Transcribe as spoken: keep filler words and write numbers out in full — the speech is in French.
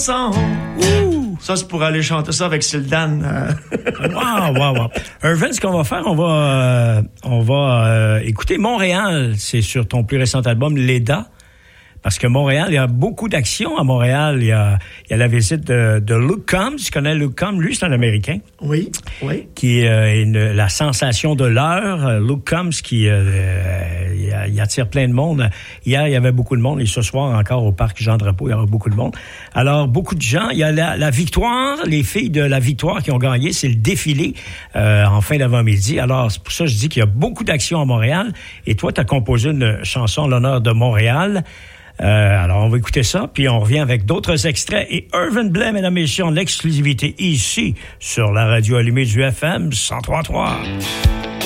chanson. Ouh. Ça, c'est pour aller chanter ça avec Syldan. Wow, wow, wow. Irvin, ce qu'on va faire, on va, euh, on va euh, écouter Montréal. C'est sur ton plus récent album, Leda. Parce que Montréal, il y a beaucoup d'actions à Montréal. Il y a, il y a la visite de, de Luke Combs. Tu connais Luke Combs? Lui, c'est un Américain. Oui, oui. Qui euh, est une, la sensation de l'heure. Luke Combs, qui euh, euh, il attire plein de monde. Hier, il y avait beaucoup de monde. Et ce soir, encore au parc Jean-Drapeau, il y aura beaucoup de monde. Alors, beaucoup de gens. Il y a la, la victoire, les filles de la victoire qui ont gagné. C'est le défilé euh, en fin d'avant-midi. Alors, c'est pour ça que je dis qu'il y a beaucoup d'actions à Montréal. Et toi, tu as composé une chanson en l'honneur de Montréal. Euh, alors, on va écouter ça, puis on revient avec d'autres extraits. Et Irvin Blais, mesdames et messieurs, en l'exclusivité ici, sur la radio allumée du F M cent trois point trois.